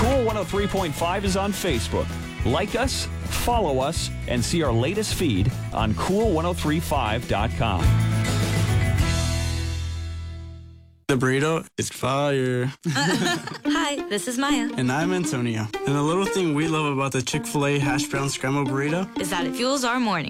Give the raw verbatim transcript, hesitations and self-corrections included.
Cool one oh three point five is on Facebook. Like us, follow us, and see our latest feed on cool ten thirty-five dot com. The burrito is fire. Hi, this is Maya. And I'm Antonio. And the little thing we love about the Chick-fil-A hash brown scrambled burrito is that it fuels our morning.